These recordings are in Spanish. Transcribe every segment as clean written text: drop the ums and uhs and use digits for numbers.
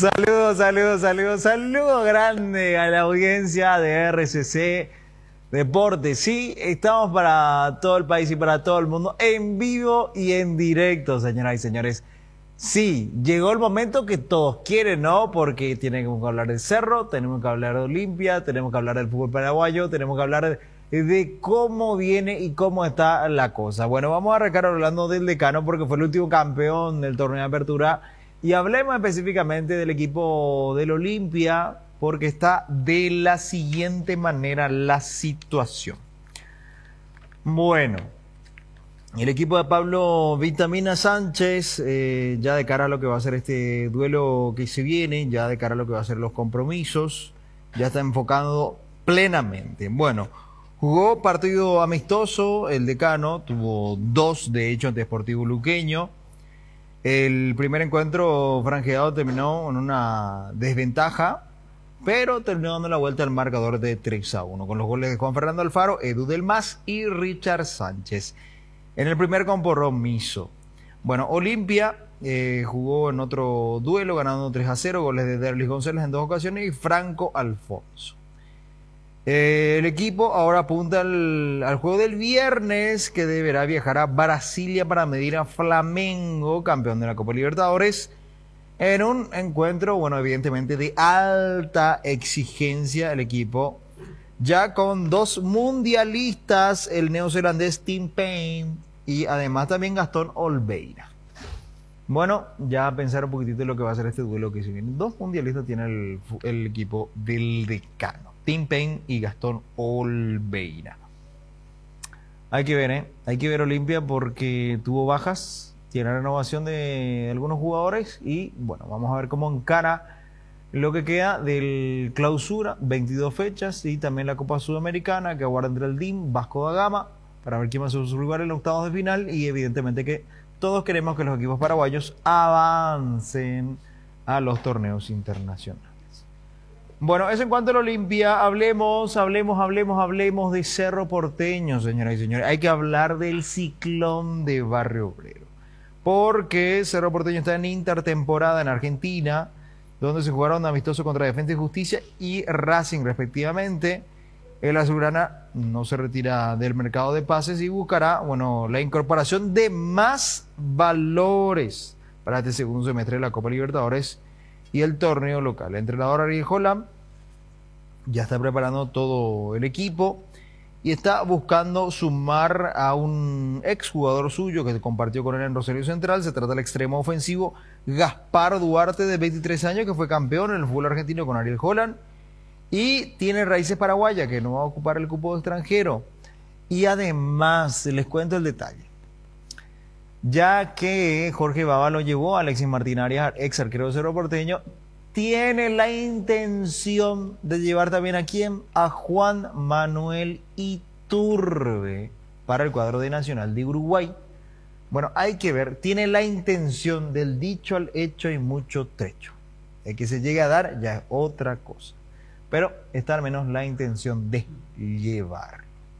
Saludos, saludos, saludos, saludos grande a la audiencia de RCC Deportes. Sí, estamos para todo el país y para todo el mundo en vivo y en directo, señoras y señores. Sí, llegó el momento que todos quieren, ¿no? Porque tenemos que hablar del Cerro, tenemos que hablar de Olimpia, tenemos que hablar del fútbol paraguayo, tenemos que hablar de cómo viene y cómo está la cosa. Bueno, vamos a arrancar hablando del Decano porque fue el último campeón del torneo de apertura. Y hablemos específicamente del equipo del Olimpia, porque está de la siguiente manera la situación. Bueno, el equipo de Pablo Vitamina Sánchez, ya de cara a lo que va a ser este duelo que se viene, ya de cara a lo que va a ser los compromisos, ya está enfocado plenamente. Bueno, jugó partido amistoso, el Decano, tuvo 2 de hecho ante Sportivo Luqueño. El primer encuentro franjeado terminó en una desventaja, pero terminó dando la vuelta al marcador de 3-1, con los goles de Juan Fernando Alfaro, Edu del Mas y Richard Sánchez. En el primer compromiso, bueno, Olimpia jugó en otro duelo, ganando 3-0, goles de Derlis González en 2 ocasiones y Franco Alfonso. El equipo ahora apunta al juego del viernes, que deberá viajar a Brasilia para medir a Flamengo, campeón de la Copa Libertadores, en un encuentro, bueno, evidentemente de alta exigencia. El equipo ya con 2 mundialistas, el neozelandés Tim Payne y además también Gastón Olveira. Bueno, ya a pensar un poquitito en lo que va a ser este duelo que se viene. 2 mundialistas tiene el equipo del Decano, Tim Payne y Gastón Olveira. Hay que ver, hay que ver Olimpia porque tuvo bajas, tiene renovación de algunos jugadores y bueno, vamos a ver cómo encara lo que queda del clausura, 22 fechas y también la Copa Sudamericana que aguarda entre el DIM, Vasco da Gama, para ver quién va a ser su lugar en los octavos de final y evidentemente que todos queremos que los equipos paraguayos avancen a los torneos internacionales. Bueno, eso en cuanto a la Olimpia. Hablemos de Cerro Porteño, señoras y señores. Hay que hablar del Ciclón de Barrio Obrero, porque Cerro Porteño está en intertemporada en Argentina, donde se jugaron amistosos contra Defensa y Justicia y Racing respectivamente. El azulgrana no se retira del mercado de pases y buscará, bueno, la incorporación de más valores para este segundo semestre de la Copa Libertadores y el torneo local. El entrenador Ariel Holland ya está preparando todo el equipo y está buscando sumar a un exjugador suyo que compartió con él en Rosario Central. Se trata del extremo ofensivo Gaspar Duarte, de 23 años, que fue campeón en el fútbol argentino con Ariel Holland y tiene raíces paraguayas, que no va a ocupar el cupo de extranjero. Y además, les cuento el detalle, ya que Jorge Baba lo llevó a Alexis Martín Arias, ex arquero de Cerro Porteño, tiene la intención de llevar también a quién, a Juan Manuel Iturbe para el cuadro de Nacional de Uruguay. Bueno, hay que ver, tiene la intención, del dicho al hecho y mucho trecho. El que se llegue a dar ya es otra cosa, pero está al menos la intención de llevar.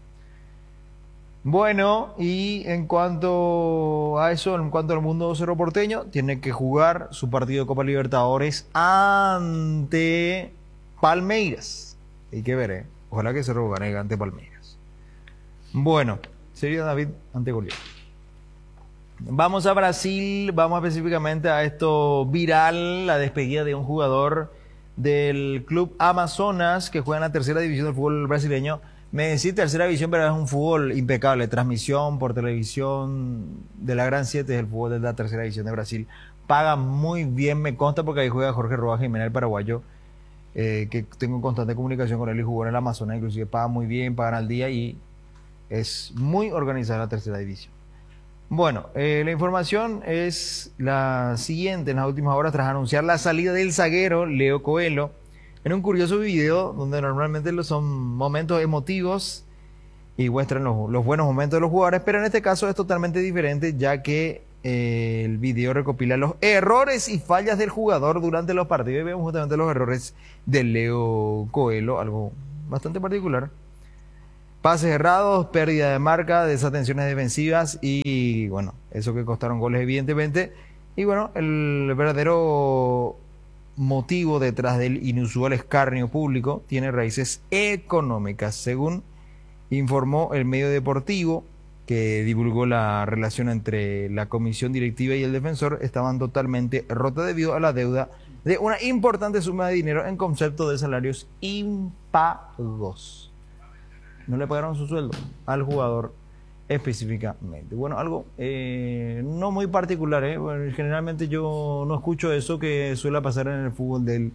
Bueno, y en cuanto a eso, en cuanto al mundo Cerro Porteño, tiene que jugar su partido de Copa Libertadores ante Palmeiras. Hay que ver, ojalá que Cerro gane ante Palmeiras. Bueno, sería David ante Goliat. Vamos a Brasil, vamos específicamente a esto viral, la despedida de un jugador del club Amazonas que juega en la tercera división del fútbol brasileño. Me decís tercera división, pero es un fútbol impecable. Transmisión por televisión de la Gran 7 es el fútbol de la tercera división de Brasil. Paga muy bien, me consta, porque ahí juega Jorge Roa Jiménez, el paraguayo, que tengo constante comunicación con él y jugó en el Amazonas. Inclusive paga muy bien, pagan al día y es muy organizada la tercera división. Bueno, la información es la siguiente. En las últimas horas, tras anunciar la salida del zaguero Leo Coelho, en un curioso video donde normalmente son momentos emotivos y muestran los buenos momentos de los jugadores, pero en este caso es totalmente diferente, ya que el video recopila los errores y fallas del jugador durante los partidos y vemos justamente los errores de Leo Coelho, algo bastante particular. Pases errados, pérdida de marca, desatenciones defensivas y bueno, eso que costaron goles evidentemente. Y bueno, el verdadero motivo detrás del inusual escarnio público tiene raíces económicas, según informó el medio deportivo que divulgó la relación entre la comisión directiva y el defensor. Estaban totalmente rotas debido a la deuda de una importante suma de dinero en concepto de salarios impagos. No le pagaron su sueldo al jugador específicamente. Bueno, algo no muy particular, ¿eh? Bueno, generalmente yo no escucho eso que suele pasar en el fútbol del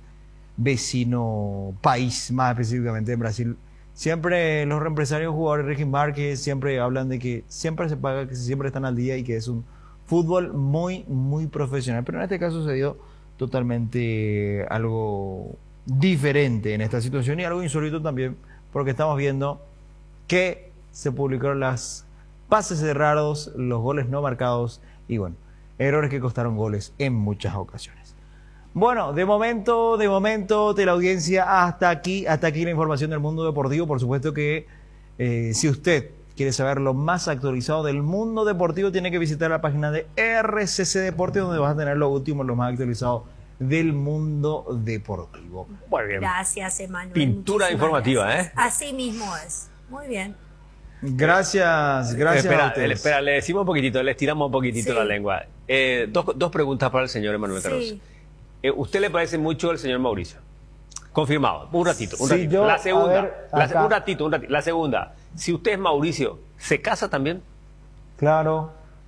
vecino país, más específicamente en Brasil. Siempre los empresarios, jugadores, Regis Márquez, siempre hablan de que siempre se paga, que siempre están al día y que es un fútbol muy, muy profesional. Pero en este caso se dio totalmente algo diferente en esta situación y algo insólito también, porque estamos viendo que se publicaron las pases cerrados, los goles no marcados y bueno, errores que costaron goles en muchas ocasiones. Bueno, de momento, de la audiencia, hasta aquí la información del mundo deportivo. Por supuesto que si usted quiere saber lo más actualizado del mundo deportivo, tiene que visitar la página de RCC Deportes, donde vas a tener lo último, lo más actualizado del mundo deportivo. Muy bien. Gracias, Emanuel. Pintura informativa, gracias. Así mismo es. Muy bien. Gracias a ustedes. Espera, le decimos un poquitito, le estiramos un poquitito la lengua. Dos preguntas para el señor Emanuel Cardoso. ¿Usted le parece mucho al señor Mauricio? Confirmado. Un ratito. La segunda. Un ratito. La segunda. Si usted es Mauricio, ¿se casa también? Claro.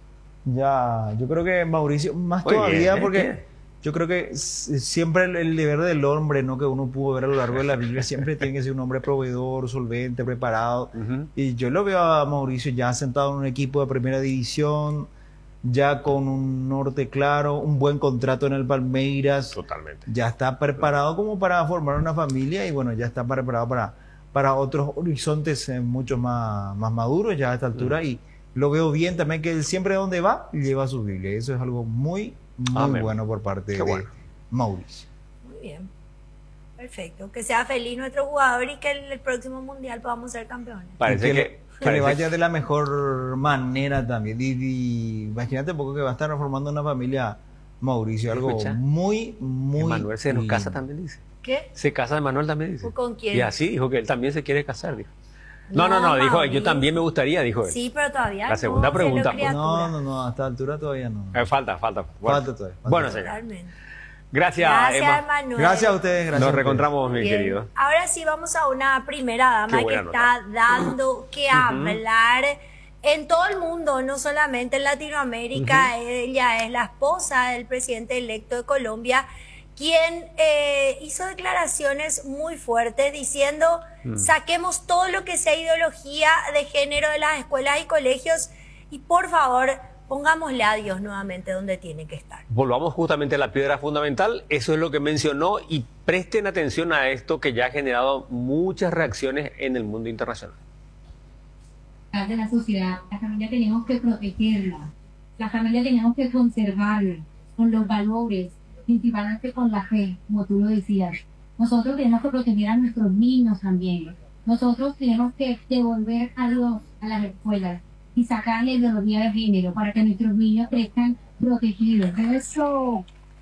Ya. Yo creo que Mauricio, más muy todavía, bien, porque yo creo que siempre el deber del hombre, ¿no? Que uno pudo ver a lo largo de la Biblia, siempre tiene que ser un hombre proveedor, solvente, preparado. Y yo lo veo a Mauricio ya sentado en un equipo de primera división, ya con un norte claro, un buen contrato en el Palmeiras. Totalmente. Ya está preparado como para formar una familia y bueno, ya está preparado para otros horizontes mucho más maduros ya a esta altura. Y lo veo bien también que él siempre donde va lleva su Biblia. Eso es algo muy bueno por parte de Mauricio. Muy bien. Perfecto. Que sea feliz nuestro jugador y que el próximo mundial podamos ser campeones. Parece que le vaya de la mejor manera también. Y imagínate un poco que va a estar formando una familia Mauricio, algo muy Emanuel se nos casa también, dice. ¿Qué? Se casa Emanuel también, dice. ¿Con quién? Y así dijo que él también se quiere casar, dijo. No, dijo, yo también me gustaría, dijo él. Sí, pero todavía la segunda pregunta. No, a esta altura todavía no. Falta. Bueno, señor. Gracias, Emma. Emanuel. Gracias a ustedes. Gracias. Nos reencontramos, mi querido. Ahora sí vamos a una primera dama que está dando que hablar en todo el mundo, no solamente en Latinoamérica. Ella es la esposa del presidente electo de Colombia, quien hizo declaraciones muy fuertes diciendo saquemos todo lo que sea ideología de género de las escuelas y colegios y por favor pongámosle a Dios nuevamente donde tiene que estar. Volvamos justamente a la piedra fundamental, eso es lo que mencionó y presten atención a esto que ya ha generado muchas reacciones en el mundo internacional. De la sociedad, la familia tenemos que protegerla, la familia tenemos que conservarla con los valores, principalmente con la fe, como tú lo decías. Nosotros tenemos que proteger a nuestros niños también. Nosotros tenemos que devolver a Dios a las escuelas y sacarle la ideología de género para que nuestros niños crezcan protegidos. Eso.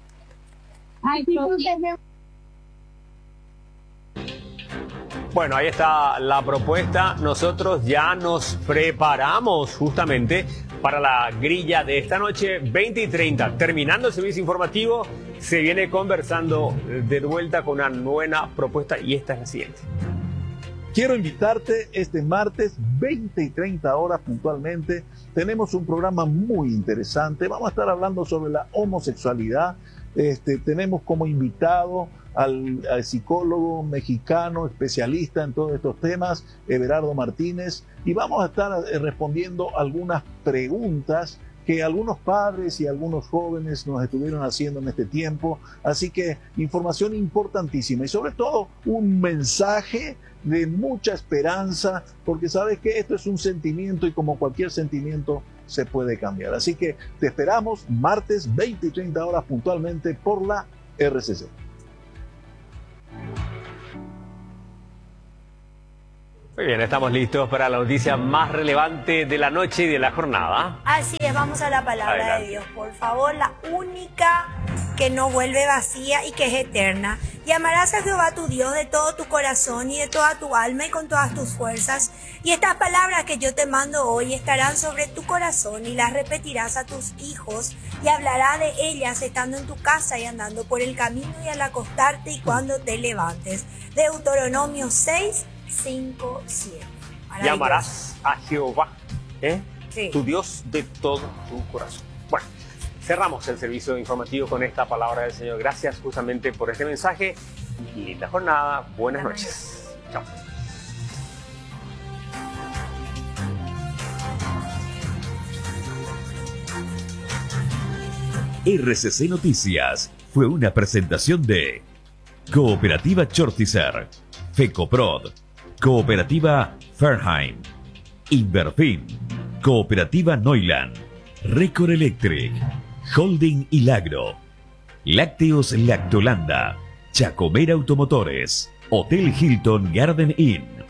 Bueno, ahí está la propuesta. Nosotros ya nos preparamos justamente para la grilla de esta noche, 20:30. Terminando el servicio informativo, se viene conversando de vuelta con una nueva propuesta y esta es la siguiente. Quiero invitarte este martes, 20:30 horas puntualmente. Tenemos un programa muy interesante. Vamos a estar hablando sobre la homosexualidad. Tenemos como invitado al psicólogo mexicano, especialista en todos estos temas, Everardo Martínez. Y vamos a estar respondiendo algunas preguntas que algunos padres y algunos jóvenes nos estuvieron haciendo en este tiempo. Así que información importantísima y sobre todo un mensaje de mucha esperanza, porque sabes que esto es un sentimiento y como cualquier sentimiento se puede cambiar. Así que te esperamos martes 20:30 horas puntualmente por la RCC. Muy bien, estamos listos para la noticia más relevante de la noche y de la jornada. Así es, vamos a la palabra de Dios, por favor, la única que no vuelve vacía y que es eterna. Y amarás a Jehová tu Dios de todo tu corazón y de toda tu alma y con todas tus fuerzas. Y estas palabras que yo te mando hoy estarán sobre tu corazón y las repetirás a tus hijos y hablarás de ellas estando en tu casa y andando por el camino y al acostarte y cuando te levantes. Deuteronomio 6, 5, 7. Y amarás a Jehová, Sí. tu Dios, de todo tu corazón. Bueno, cerramos el servicio informativo con esta palabra del Señor. Gracias justamente por este mensaje. Linda jornada. Buenas noches. Chao. RCC Noticias fue una presentación de Cooperativa Chortizer, FECOPROD, Cooperativa Fairheim, Inverfin, Cooperativa Neuland, Recor Electric, Holding Ilagro, Lácteos Lactolanda, Chacomer Automotores, Hotel Hilton Garden Inn.